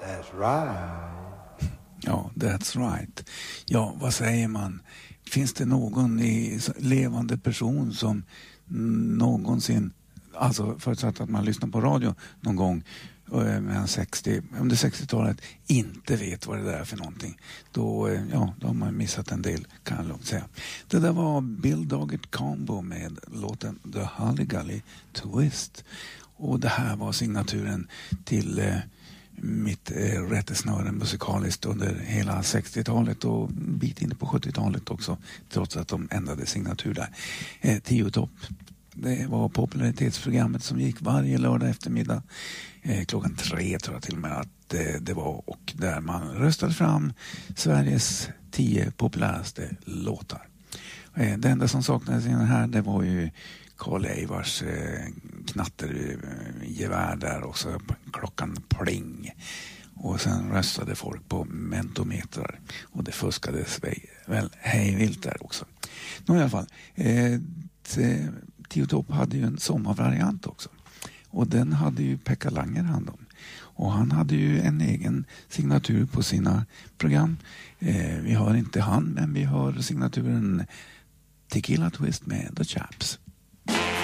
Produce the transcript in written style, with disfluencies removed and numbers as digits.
That's right. Ja, that's right. Ja, vad säger man? Finns det någon levande person som någonsin, alltså förutsatt att man lyssnar på radio någon gång under 60-talet, inte vet vad det där är för någonting, då har man missat en del, kan jag lugnt säga. Det där var Bill Doggett Combo med låten The Hully Gully Twist, och det här var signaturen till mitt rättesnöre musikaliskt under hela 60-talet och en bit in på 70-talet också, trots att de ändrade signatur där. 10 topp. Det var popularitetsprogrammet som gick varje lördag eftermiddag klockan 3, tror jag till och med att det var, och där man röstade fram Sveriges 10 populäraste låtar. Det enda som saknades i den här, det var ju Karl Eivars knattergevär där, och så klockan pling. Och sen röstade folk på mentometrar, och det fuskades väl hejvilt där också. Nå, i alla fall, Tio Topp hade ju en sommarvariant också, och den hade ju Pekka Langer hand om, och han hade ju en egen signatur på sina program. Vi hör inte han, men vi hör signaturen Tequila Twist med The Chaps.